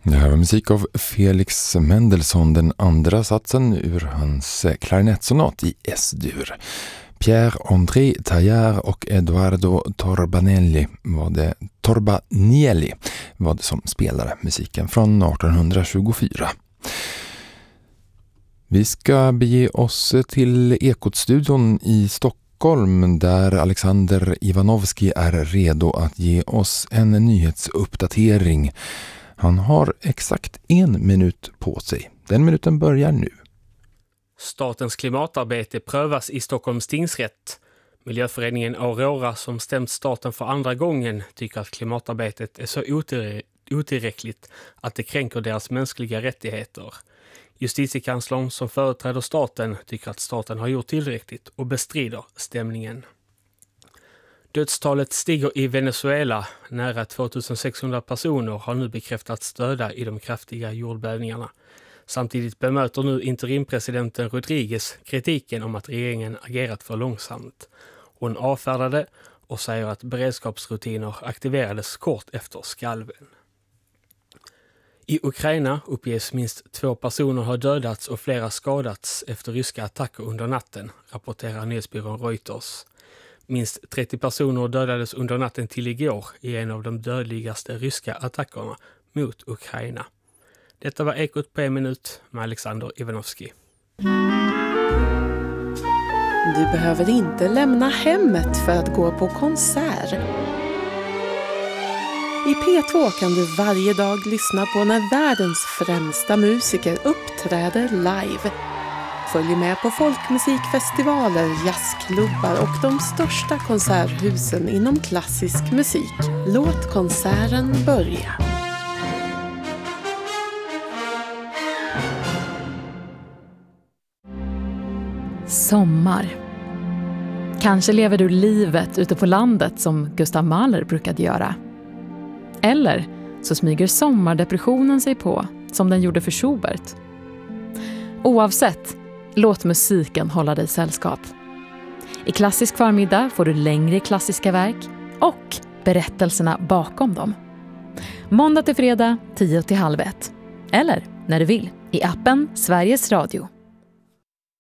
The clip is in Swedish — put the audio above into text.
Det här var musik av Felix Mendelssohn, den andra satsen ur hans klarinettsonat i S-dur. Pierre-André Taillard och Eduardo Torbanelli var det som spelade musiken från 1824. Vi ska bege oss till Ekot-studion i Stockholm där Alexander Ivanovski är redo att ge oss en nyhetsuppdatering. Han har exakt 1 minut på sig. Den minuten börjar nu. Statens klimatarbete prövas i Stockholms tingsrätt. Miljöföreningen Aurora, som stämt staten för andra gången, tycker att klimatarbetet är så otillräckligt att det kränker deras mänskliga rättigheter. Justitiekanslern, som företräder staten, tycker att staten har gjort tillräckligt och bestrider stämningen. Dödstalet stiger i Venezuela. Nära 2600 personer har nu bekräftats döda i de kraftiga jordbävningarna. Samtidigt bemöter nu interimpresidenten Rodriguez kritiken om att regeringen agerat för långsamt. Hon avfärdade och säger att beredskapsrutiner aktiverades kort efter skalven. I Ukraina uppges minst 2 personer har dödats och flera skadats efter ryska attacker under natten, rapporterar nyhetsbyrån Reuters. Minst 30 personer dödades under natten till igår i en av de dödligaste ryska attackerna mot Ukraina. Detta var Ekot på 1 minut med Alexander Ivanovski. Du behöver inte lämna hemmet för att gå på konsert. I P2 kan du varje dag lyssna på när världens främsta musiker uppträder live. Följ med på folkmusikfestivaler, jazzklubbar och de största konserthusen inom klassisk musik. Låt konserten börja. Sommar. Kanske lever du livet ute på landet som Gustav Mahler brukade göra. Eller så smyger sommardepressionen sig på som den gjorde för Schubert. Oavsett, låt musiken hålla dig sällskap. I Klassisk förmiddag får du längre klassiska verk och berättelserna bakom dem. Måndag till fredag 10 till halv 1. Eller när du vill i appen Sveriges Radio.